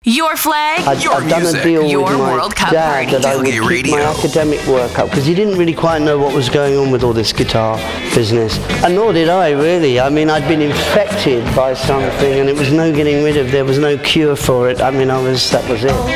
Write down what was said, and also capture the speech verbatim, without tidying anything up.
Your flag, I'd, your I'd done music, a deal your with my World Cup dad party. that I would Tailgate keep Radio. my academic work up because he didn't really quite know what was going on with all this guitar business, and nor did I really. I mean, I'd been infected by something, and it was no getting rid of. There was no cure for it. I mean, I was that was it.